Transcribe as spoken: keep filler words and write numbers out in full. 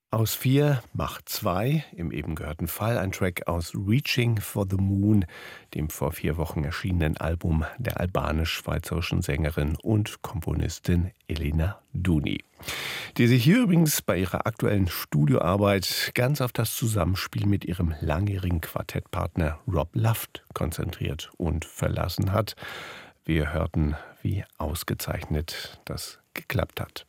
Aus vier macht zwei, im eben gehörten Fall ein Track aus Reaching for the Moon, dem vor vier Wochen erschienenen Album der albanisch-schweizerischen Sängerin und Komponistin Elina Duni, die sich hier übrigens bei ihrer aktuellen Studioarbeit ganz auf das Zusammenspiel mit ihrem langjährigen Quartettpartner Rob Luft konzentriert und verlassen hat. Wir hörten, wie ausgezeichnet das geklappt hat.